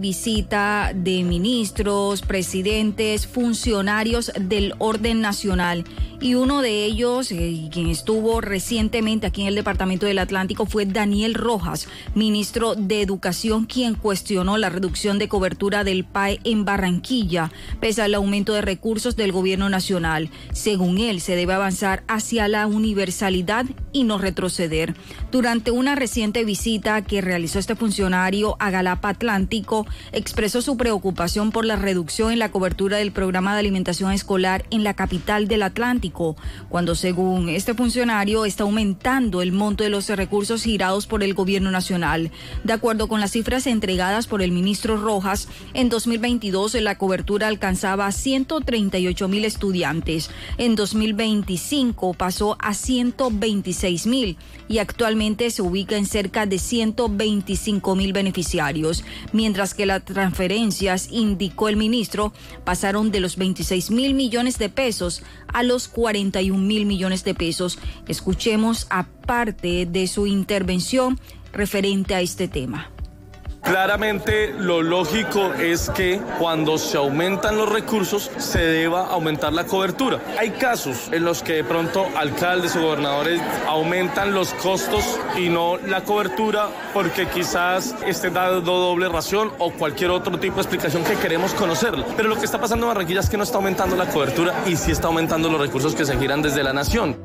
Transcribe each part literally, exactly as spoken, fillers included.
visita de ministros, presidentes, funcionarios del orden nacional. Y uno de ellos, eh, quien estuvo recientemente aquí en el Departamento del Atlántico, fue Daniel Rojas, ministro de Educación, quien cuestionó la reducción de cobertura del P A E en Barranquilla, pese al aumento de recursos del gobierno nacional. Según él, se debe avanzar hacia la universalidad y no retroceder. Durante una reciente visita que realizó este funcionario a Galapa Atlántico, expresó su preocupación por la reducción en la cobertura del programa de alimentación escolar en la capital del Atlántico, cuando según este funcionario está aumentando el monto de los recursos girados por el gobierno nacional. De acuerdo con las cifras entregadas por el ministro Rojas, en dos mil veintidós la cobertura alcanzaba a ciento treinta y ocho mil estudiantes. En dos mil veinticinco pasó a ciento veintiséis mil y actualmente se ubica en cerca de ciento veinticinco mil beneficiarios, mientras que las transferencias, indicó el ministro, pasaron de los veintiséis mil millones de pesos a los cuarenta y un mil millones de pesos. Escuchemos a parte de su intervención referente a este tema. Claramente lo lógico es que cuando se aumentan los recursos se deba aumentar la cobertura. Hay casos en los que de pronto alcaldes o gobernadores aumentan los costos y no la cobertura porque quizás estén dando doble ración o cualquier otro tipo de explicación que queremos conocer. Pero lo que está pasando en Barranquilla es que no está aumentando la cobertura y sí está aumentando los recursos que se giran desde la nación.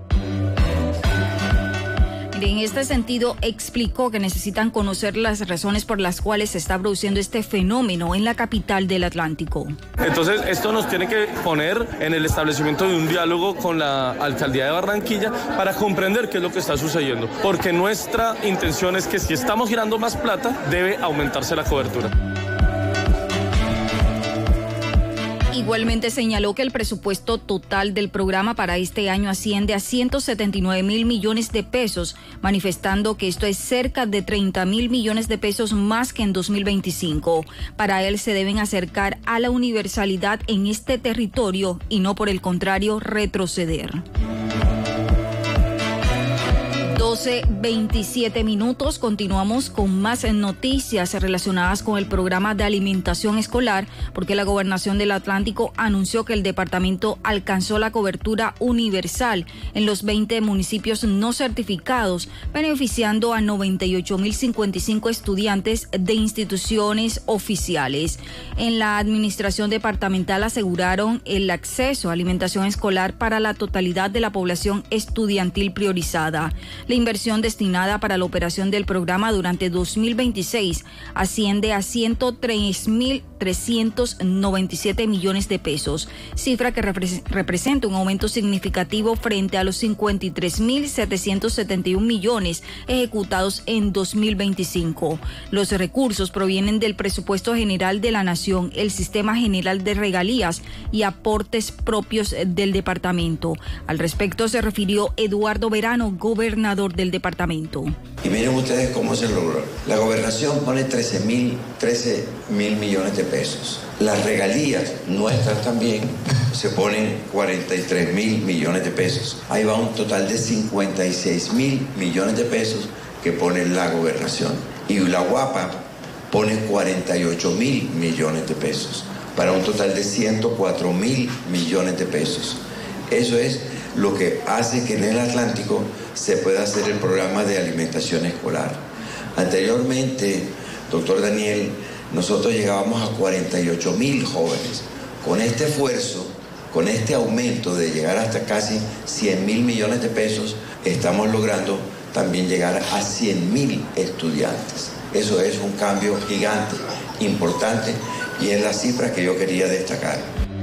En este sentido, explicó que necesitan conocer las razones por las cuales se está produciendo este fenómeno en la capital del Atlántico. Entonces, esto nos tiene que poner en el establecimiento de un diálogo con la alcaldía de Barranquilla para comprender qué es lo que está sucediendo. Porque nuestra intención es que si estamos girando más plata, debe aumentarse la cobertura. Igualmente señaló que el presupuesto total del programa para este año asciende a ciento setenta y nueve mil millones de pesos, manifestando que esto es cerca de treinta mil millones de pesos más que en dos mil veinticinco. Para él se deben acercar a la universalidad en este territorio y no por el contrario retroceder. doce veintisiete minutos, continuamos con más noticias relacionadas con el programa de alimentación escolar, porque la Gobernación del Atlántico anunció que el departamento alcanzó la cobertura universal en los veinte municipios no certificados, beneficiando a noventa y ocho mil cincuenta y cinco estudiantes de instituciones oficiales. En la administración departamental aseguraron el acceso a alimentación escolar para la totalidad de la población estudiantil priorizada. La inversión destinada para la operación del programa durante dos mil veintiséis asciende a ciento tres mil trescientos noventa y siete millones de pesos, cifra que repre- representa un aumento significativo frente a los cincuenta y tres mil setecientos setenta y un millones ejecutados en dos mil veinticinco. Los recursos provienen del presupuesto general de la Nación, el Sistema General de Regalías y aportes propios del departamento. Al respecto se refirió Eduardo Verano, gobernador del departamento. Y miren ustedes cómo se logró. La gobernación pone trece mil millones de pesos. Las regalías nuestras también se ponen cuarenta y tres mil millones de pesos. Ahí va un total de cincuenta y seis mil millones de pesos que pone la gobernación. Y la Guapa pone cuarenta y ocho mil millones de pesos, para un total de ciento cuatro mil millones de pesos. Eso es lo que hace que en el Atlántico se pueda hacer el programa de alimentación escolar. Anteriormente, doctor Daniel, nosotros llegábamos a cuarenta y ocho mil jóvenes. Con este esfuerzo, con este aumento de llegar hasta casi cien mil millones de pesos, estamos logrando también llegar a cien mil estudiantes. Eso es un cambio gigante, importante, y es la cifra que yo quería destacar.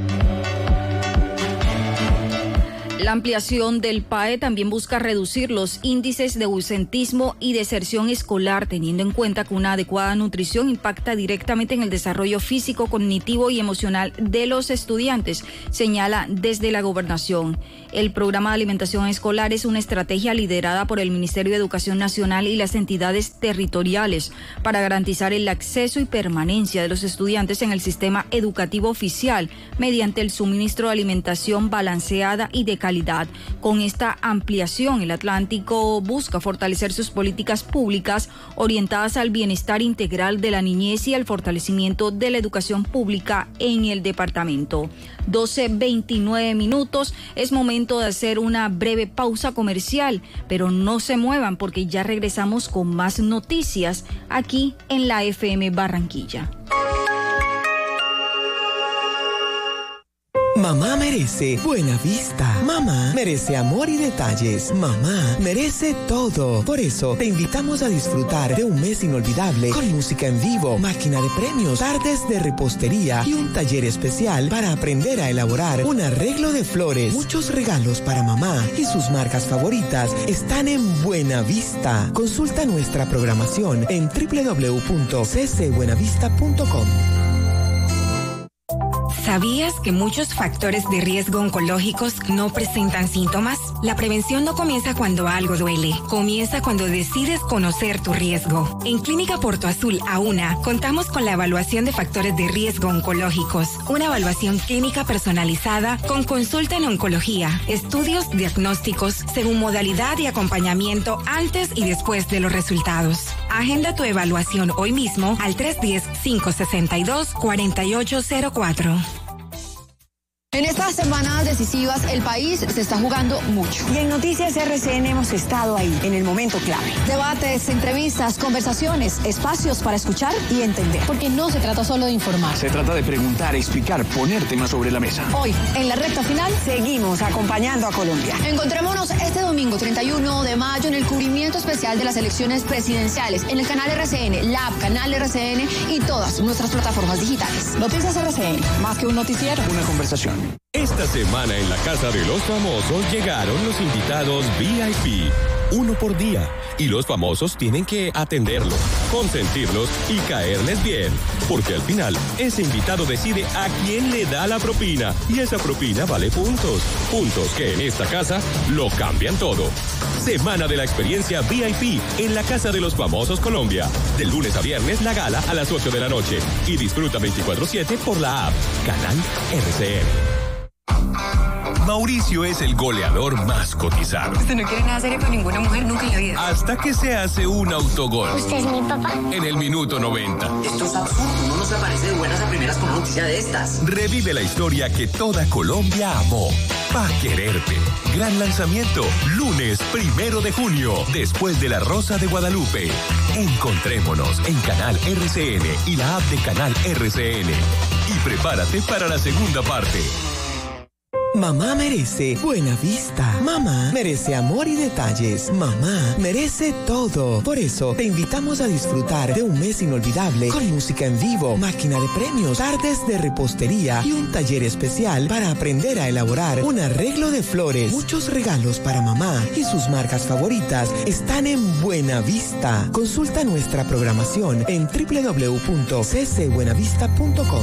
La ampliación del P A E también busca reducir los índices de ausentismo y deserción escolar, teniendo en cuenta que una adecuada nutrición impacta directamente en el desarrollo físico, cognitivo y emocional de los estudiantes, señala desde la gobernación. El programa de alimentación escolar es una estrategia liderada por el Ministerio de Educación Nacional y las entidades territoriales para garantizar el acceso y permanencia de los estudiantes en el sistema educativo oficial mediante el suministro de alimentación balanceada y de calidad calidad. Con esta ampliación, el Atlántico busca fortalecer sus políticas públicas orientadas al bienestar integral de la niñez y al fortalecimiento de la educación pública en el departamento. doce veintinueve minutos, es momento de hacer una breve pausa comercial, pero no se muevan porque ya regresamos con más noticias aquí en la F M Barranquilla. Mamá merece buena vista. Mamá merece amor y detalles. Mamá merece todo. Por eso te invitamos a disfrutar de un mes inolvidable con música en vivo, máquina de premios, tardes de repostería y un taller especial para aprender a elaborar un arreglo de flores. Muchos regalos para mamá y sus marcas favoritas están en Buena Vista. Consulta nuestra programación en doble u doble u doble u punto c c buenavista punto com. ¿Sabías que muchos factores de riesgo oncológicos no presentan síntomas? La prevención no comienza cuando algo duele, comienza cuando decides conocer tu riesgo. En Clínica Porto Azul AUNA contamos con la evaluación de factores de riesgo oncológicos, una evaluación clínica personalizada con consulta en oncología, estudios diagnósticos según modalidad y acompañamiento antes y después de los resultados. Agenda tu evaluación hoy mismo al tres uno cero, cinco seis dos, cuatro ocho cero cuatro. En estas semanas decisivas, el país se está jugando mucho. Y en Noticias R C N hemos estado ahí, en el momento clave. Debates, entrevistas, conversaciones, espacios para escuchar y entender. Porque no se trata solo de informar. Se trata de preguntar, explicar, poner temas sobre la mesa. Hoy, en la recta final, seguimos acompañando a Colombia. Encontrémonos este domingo treinta y uno de mayo en el cubrimiento especial de las elecciones presidenciales en el canal R C N, la app, canal R C N y todas nuestras plataformas digitales. Noticias R C N, más que un noticiero. Una conversación. Esta semana en la Casa de los Famosos llegaron los invitados V I P, uno por día, y los famosos tienen que atenderlos, consentirlos y caerles bien, porque al final ese invitado decide a quién le da la propina, y esa propina vale puntos, puntos que en esta casa lo cambian todo. Semana de la experiencia V I P en la Casa de los Famosos Colombia, de lunes a viernes la gala a las ocho de la noche, y disfruta veinticuatro siete por la app, canal R C N. Mauricio es el goleador más cotizado. Usted no quiere nada serio con ninguna mujer nunca en la vida. Hasta que se hace un autogol. ¿Usted es mi papá? En el minuto noventa. Esto es absurdo, no nos aparece de buenas a primeras con una noticia de estas. Revive la historia que toda Colombia amó. Pa' quererte. Gran lanzamiento, lunes primero de junio, después de La Rosa de Guadalupe. Encontrémonos en Canal R C N y la app de Canal R C N. Y prepárate para la segunda parte. Mamá merece buena vista. Mamá merece amor y detalles. Mamá merece todo. Por eso te invitamos a disfrutar de un mes inolvidable con música en vivo, máquina de premios, tardes de repostería y un taller especial para aprender a elaborar un arreglo de flores. Muchos regalos para mamá y sus marcas favoritas están en Buena Vista. Consulta nuestra programación en doble u doble u doble u punto c c buenavista punto com.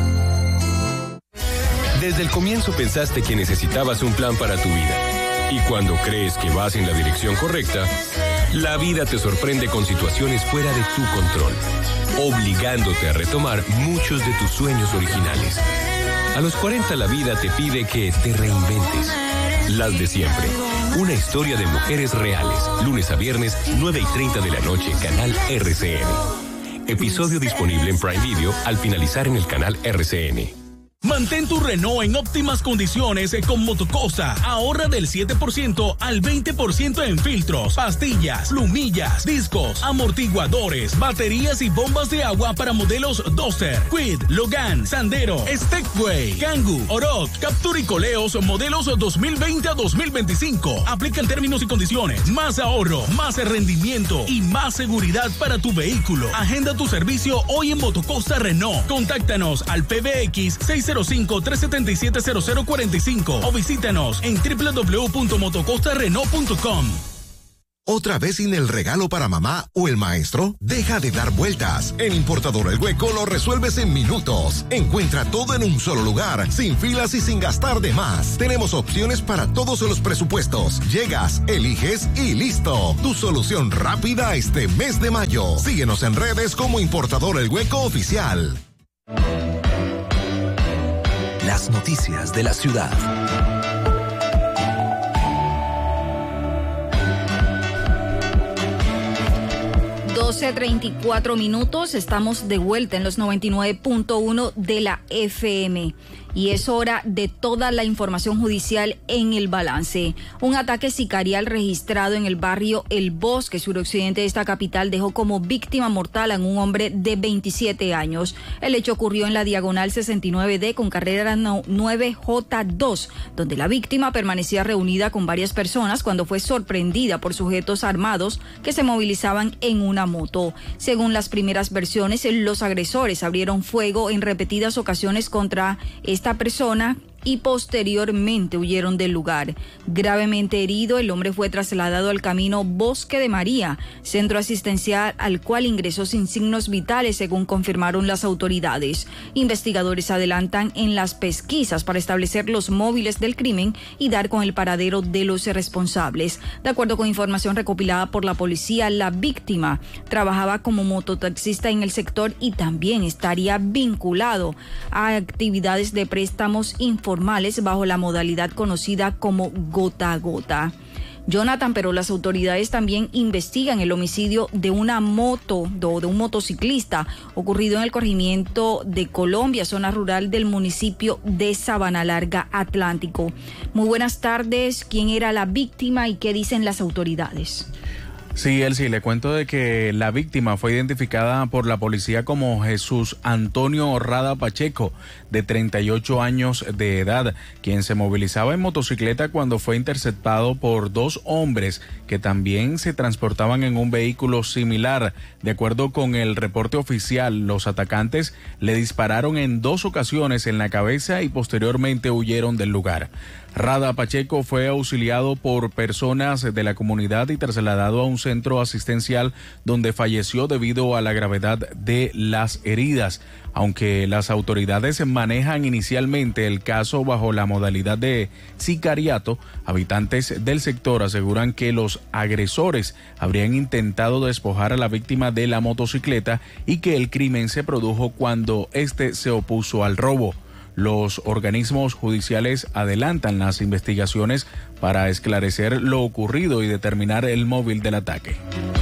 Desde el comienzo pensaste que necesitabas un plan para tu vida. Y cuando crees que vas en la dirección correcta, la vida te sorprende con situaciones fuera de tu control, obligándote a retomar muchos de tus sueños originales. A los cuarenta la vida te pide que te reinventes. Las de siempre. Una historia de mujeres reales. Lunes a viernes, nueve y treinta de la noche, canal R C N. Episodio disponible en Prime Video al finalizar en el canal R C N. Mantén tu Renault en óptimas condiciones con Motocosa. Ahorra del siete por ciento al veinte por ciento en filtros, pastillas, plumillas, discos, amortiguadores, baterías y bombas de agua para modelos Duster, Kwid, Logan, Sandero, Stepway, Kangoo, Oroch, Captur y Coleos modelos dos mil veinte a dos mil veinticinco. Aplican términos y condiciones. Más ahorro, más rendimiento y más seguridad para tu vehículo. Agenda tu servicio hoy en Motocosa Renault. Contáctanos al P B X seis cero cinco, tres siete siete, cero cero cuatro cinco o visítanos en doble u doble u doble u punto motocosta renault punto com. ¿Otra vez sin el regalo para mamá o el maestro? Deja de dar vueltas. En Importador El Hueco lo resuelves en minutos. Encuentra todo en un solo lugar, sin filas y sin gastar de más. Tenemos opciones para todos los presupuestos. Llegas, eliges y listo. Tu solución rápida este mes de mayo. Síguenos en redes como Importador El Hueco Oficial. Las noticias de la ciudad. doce treinta y cuatro minutos, estamos de vuelta en los noventa y nueve punto uno de la F M. Y es hora de toda la información judicial en el balance. Un ataque sicarial registrado en el barrio El Bosque, suroccidente de esta capital, dejó como víctima mortal a un hombre de veintisiete años. El hecho ocurrió en la diagonal sesenta y nueve D con carrera nueve J dos, donde la víctima permanecía reunida con varias personas cuando fue sorprendida por sujetos armados que se movilizaban en una moto. Según las primeras versiones, los agresores abrieron fuego en repetidas ocasiones contra esta persona y posteriormente huyeron del lugar. Gravemente herido, el hombre fue trasladado al camino Bosque de María, centro asistencial al cual ingresó sin signos vitales, según confirmaron las autoridades. Investigadores adelantan en las pesquisas para establecer los móviles del crimen y dar con el paradero de los responsables. De acuerdo con información recopilada por la policía, la víctima trabajaba como mototaxista en el sector y también estaría vinculado a actividades de préstamos informales formales bajo la modalidad conocida como gota a gota. Jonathan, pero las autoridades también investigan el homicidio de una moto, de un motociclista, ocurrido en el corregimiento de Colombia, zona rural del municipio de Sabana Larga, Atlántico. Muy buenas tardes. ¿Quién era la víctima y qué dicen las autoridades? Sí, Elsie, le cuento de que la víctima fue identificada por la policía como Jesús Antonio Rada Pacheco, de treinta y ocho años de edad, quien se movilizaba en motocicleta cuando fue interceptado por dos hombres que también se transportaban en un vehículo similar. De acuerdo con el reporte oficial, los atacantes le dispararon en dos ocasiones en la cabeza y posteriormente huyeron del lugar. Rada Pacheco fue auxiliado por personas de la comunidad y trasladado a un centro asistencial donde falleció debido a la gravedad de las heridas. Aunque las autoridades manejan inicialmente el caso bajo la modalidad de sicariato, habitantes del sector aseguran que los agresores habrían intentado despojar a la víctima de la motocicleta y que el crimen se produjo cuando éste se opuso al robo. Los organismos judiciales adelantan las investigaciones para esclarecer lo ocurrido y determinar el móvil del ataque.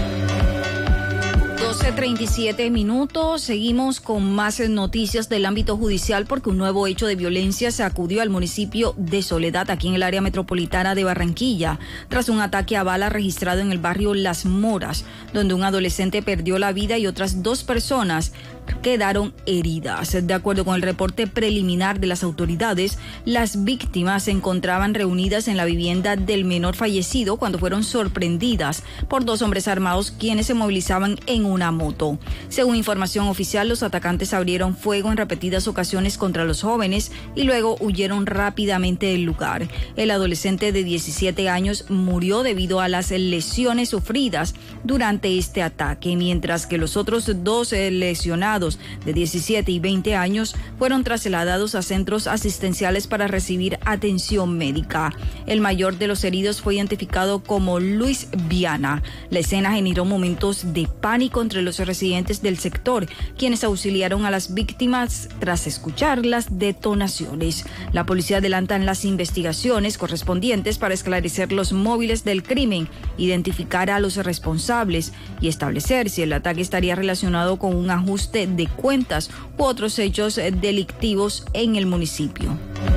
doce treinta y siete minutos, seguimos con más noticias del ámbito judicial porque un nuevo hecho de violencia sacudió al municipio de Soledad, aquí en el área metropolitana de Barranquilla, tras un ataque a bala registrado en el barrio Las Moras, donde un adolescente perdió la vida y otras dos personas quedaron heridas. De acuerdo con el reporte preliminar de las autoridades, las víctimas se encontraban reunidas en la vivienda del menor fallecido cuando fueron sorprendidas por dos hombres armados quienes se movilizaban en una moto. Según información oficial, los atacantes abrieron fuego en repetidas ocasiones contra los jóvenes y luego huyeron rápidamente del lugar. El adolescente de diecisiete años murió debido a las lesiones sufridas durante este ataque, mientras que los otros dos lesionados de diecisiete y veinte años fueron trasladados a centros asistenciales para recibir atención médica. El mayor de los heridos fue identificado como Luis Viana. La escena generó momentos de pánico entre los residentes del sector, quienes auxiliaron a las víctimas tras escuchar las detonaciones. La policía adelanta las investigaciones correspondientes para esclarecer los móviles del crimen, identificar a los responsables y establecer si el ataque estaría relacionado con un ajuste de cuentas u otros hechos delictivos en el municipio.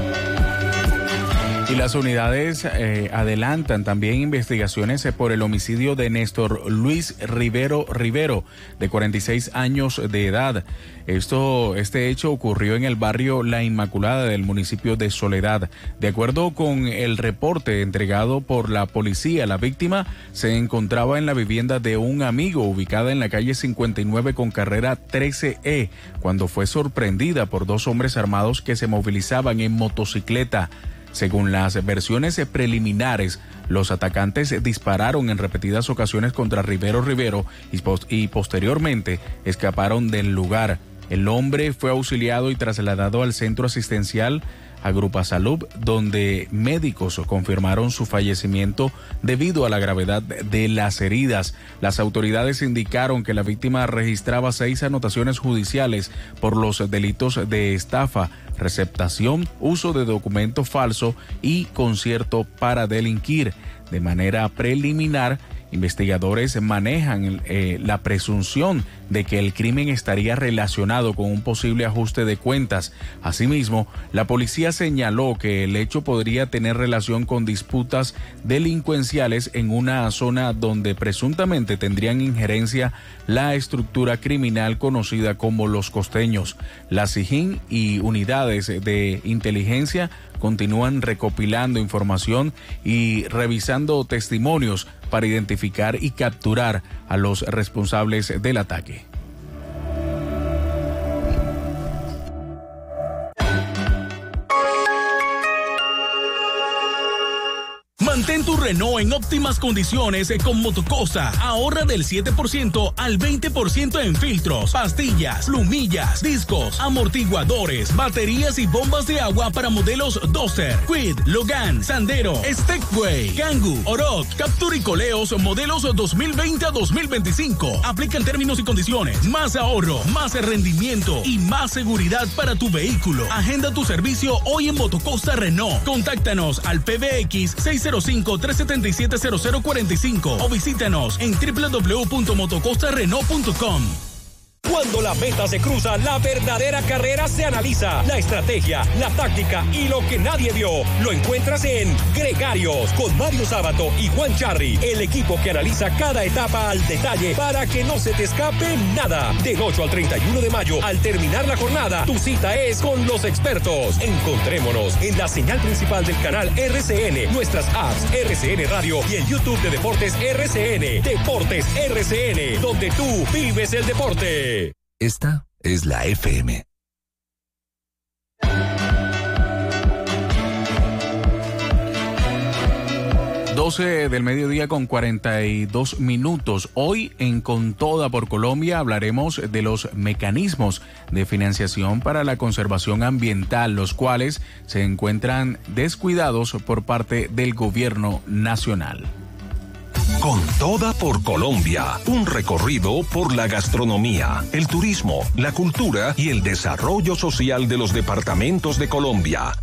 Y las unidades eh, adelantan también investigaciones por el homicidio de Néstor Luis Rivero Rivero, de cuarenta y seis años de edad. Esto, este hecho ocurrió en el barrio La Inmaculada del municipio de Soledad. De acuerdo con el reporte entregado por la policía, la víctima se encontraba en la vivienda de un amigo ubicada en la calle cincuenta y nueve con carrera trece E, cuando fue sorprendida por dos hombres armados que se movilizaban en motocicleta. Según las versiones preliminares, los atacantes dispararon en repetidas ocasiones contra Rivero Rivero y, post- y posteriormente escaparon del lugar. El hombre fue auxiliado y trasladado al centro asistencial Agrupa Salud, donde médicos confirmaron su fallecimiento debido a la gravedad de las heridas. Las autoridades indicaron que la víctima registraba seis anotaciones judiciales por los delitos de estafa, receptación, uso de documento falso y concierto para delinquir. De manera preliminar, Investigadores manejan eh, la presunción de que el crimen estaría relacionado con un posible ajuste de cuentas. Asimismo, la policía señaló que el hecho podría tener relación con disputas delincuenciales en una zona donde presuntamente tendrían injerencia la estructura criminal conocida como Los Costeños. La SIJIN y unidades de inteligencia continúan recopilando información y revisando testimonios para identificar y capturar a los responsables del ataque. Mantén tu Renault en óptimas condiciones con Motocosa. Ahorra del siete por ciento al veinte por ciento en filtros, pastillas, plumillas, discos, amortiguadores, baterías y bombas de agua para modelos Duster, Kwid, Logan, Sandero, Stepway, Kangoo, Oroch, Captur y Coleos modelos dos mil veinte a dos mil veinticinco. Aplican términos y condiciones. Más ahorro, más rendimiento y más seguridad para tu vehículo. Agenda tu servicio hoy en Motocosa Renault. Contáctanos al P B X seis cero cinco, tres siete siete, cero cero cuatro cinco o visítanos en doble u doble u doble u punto motocosta renault punto com. Cuando la meta se cruza, la verdadera carrera se analiza. La estrategia, la táctica y lo que nadie vio lo encuentras en Gregarios con Mario Sábato y Juan Charri, el equipo que analiza cada etapa al detalle para que no se te escape nada. Del ocho al treinta y uno de mayo, al terminar la jornada, tu cita es con los expertos. Encontrémonos en la señal principal del canal R C N, nuestras apps R C N Radio y el YouTube de Deportes R C N. Deportes R C N, donde tú vives el deporte. Esta es la F M. doce del mediodía con cuarenta y dos minutos. Hoy en Con Toda por Colombia hablaremos de los mecanismos de financiación para la conservación ambiental, los cuales se encuentran descuidados por parte del gobierno nacional. Con Toda por Colombia, un recorrido por la gastronomía, el turismo, la cultura y el desarrollo social de los departamentos de Colombia.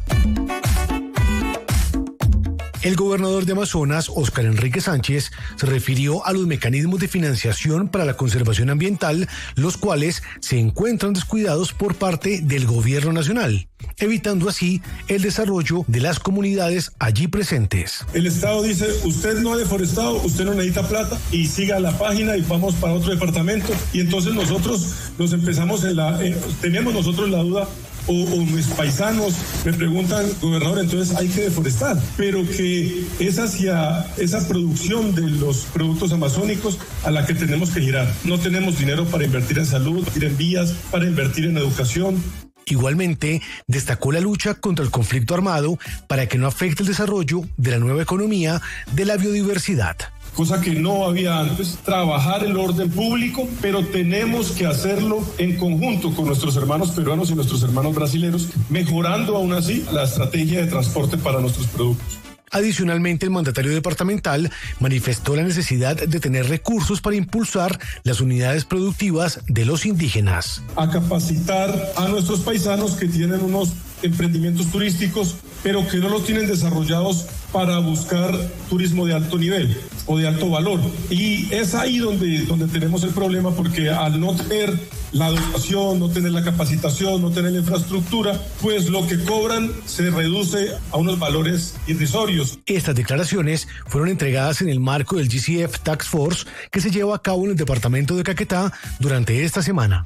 El gobernador de Amazonas, Óscar Enrique Sánchez, se refirió a los mecanismos de financiación para la conservación ambiental, los cuales se encuentran descuidados por parte del gobierno nacional, evitando así el desarrollo de las comunidades allí presentes. El Estado dice, usted no ha deforestado, usted no necesita plata, y siga la página y vamos para otro departamento, y entonces nosotros nos empezamos en la, eh, teníamos nosotros la duda, O, o mis paisanos me preguntan, gobernador, entonces hay que deforestar, pero que es hacia esa producción de los productos amazónicos a la que tenemos que girar. No tenemos dinero para invertir en salud, invertir en vías, para invertir en educación. Igualmente, destacó la lucha contra el conflicto armado para que no afecte el desarrollo de la nueva economía de la biodiversidad. Cosa que no había antes, trabajar el orden público, pero tenemos que hacerlo en conjunto con nuestros hermanos peruanos y nuestros hermanos brasileños, mejorando aún así la estrategia de transporte para nuestros productos. Adicionalmente, el mandatario departamental manifestó la necesidad de tener recursos para impulsar las unidades productivas de los indígenas. A capacitar a nuestros paisanos que tienen unos emprendimientos turísticos, pero que no los tienen desarrollados para buscar turismo de alto nivel o de alto valor. Y es ahí donde, donde tenemos el problema, porque al no tener la dotación, no tener la capacitación, no tener la infraestructura, pues lo que cobran se reduce a unos valores irrisorios. Estas declaraciones fueron entregadas en el marco del G C F Task Force que se lleva a cabo en el departamento de Caquetá durante esta semana.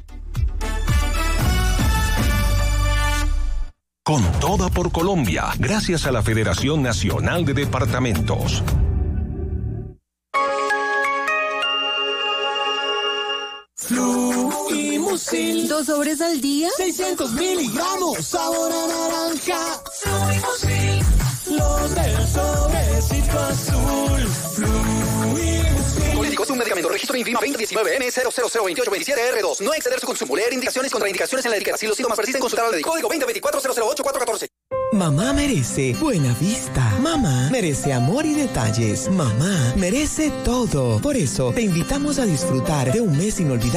Con Toda por Colombia, gracias a la Federación Nacional de Departamentos. Fluimusil. Dos sobres al día. seiscientos miligramos. Sabor a naranja. Fluimusil. Los del sobrecito azul. Fluimusil. Políticos, un medicamento. Registro INVIMA veinte diecinueve M cero cero cero veintiocho veintisiete R dos. No exceder su consumo. Leer indicaciones, contraindicaciones en la etiqueta. Si los síntomas persisten, consultar al médico. Código veinte veinticuatro cero cero ocho cuatro catorce. Mamá merece buena vista. Mamá merece amor y detalles. Mamá merece todo. Por eso te invitamos a disfrutar de un mes inolvidable